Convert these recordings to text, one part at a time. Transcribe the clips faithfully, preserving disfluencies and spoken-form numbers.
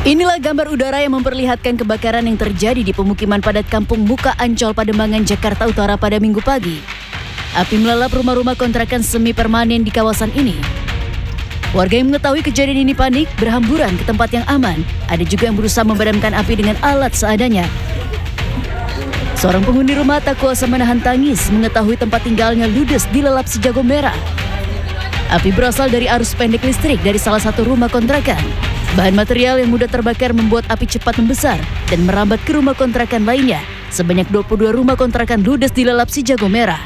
Inilah gambar udara yang memperlihatkan kebakaran yang terjadi di pemukiman padat kampung Muka Ancol, Pademangan, Jakarta Utara pada Minggu pagi. Api melalap rumah-rumah kontrakan semi permanen di kawasan ini. Warga yang mengetahui kejadian ini panik berhamburan ke tempat yang aman. Ada juga yang berusaha memadamkan api dengan alat seadanya. Seorang penghuni rumah tak kuasa menahan tangis mengetahui tempat tinggalnya ludes dilalap si jago merah. Api berasal dari arus pendek listrik dari salah satu rumah kontrakan. Bahan material yang mudah terbakar membuat api cepat membesar dan merambat ke rumah kontrakan lainnya. Sebanyak dua puluh dua rumah kontrakan ludes dilalap si jago merah.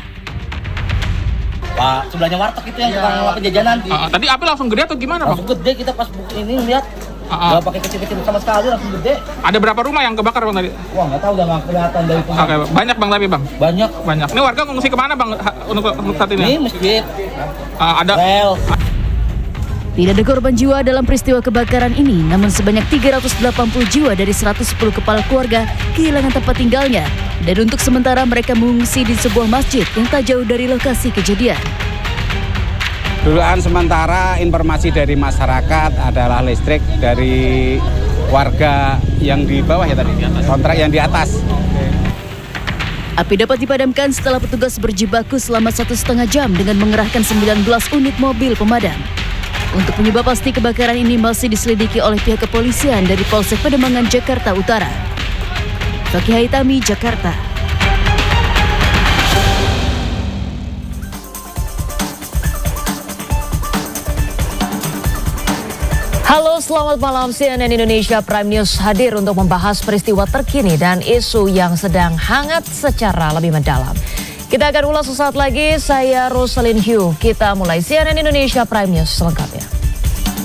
Pak, sebelahnya warteg itu yang tukang ya. Penjajanan. Uh, tadi api langsung gede atau gimana, Bang? Langsung gede, kita pas ini lihat. Uh, uh. Gak pakai kecil-kecil sama sekali, langsung gede. Ada berapa rumah yang kebakar, Bang, tadi? Wah, nggak tahu, udah nggak kelihatan dari Oke, okay, banyak, Bang, tapi, Bang? Banyak. Banyak. Ini warga ngungsi kemana, Bang, untuk, untuk saat ini? Ini masjid. Uh, ada. Rel. Tidak ada korban jiwa dalam peristiwa kebakaran ini, namun sebanyak tiga ratus delapan puluh jiwa dari seratus sepuluh kepala keluarga kehilangan tempat tinggalnya. Dan untuk sementara mereka mengungsi di sebuah masjid yang tak jauh dari lokasi kejadian. Dugaan sementara informasi dari masyarakat adalah listrik dari warga yang di bawah ya tadi, kontrak yang di atas. Api dapat dipadamkan setelah petugas berjibaku selama satu setengah jam dengan mengerahkan sembilan belas unit mobil pemadam. Untuk penyebab pasti kebakaran ini masih diselidiki oleh pihak kepolisian dari Polsek Pademangan, Jakarta Utara. Fakih Haitami, Jakarta. Halo, selamat malam. C N N Indonesia Prime News hadir untuk membahas peristiwa terkini dan isu yang sedang hangat secara lebih mendalam. Kita akan ulas sesaat lagi, saya Rosalyn Hugh. Kita mulai C N N Indonesia Prime News selengkapnya.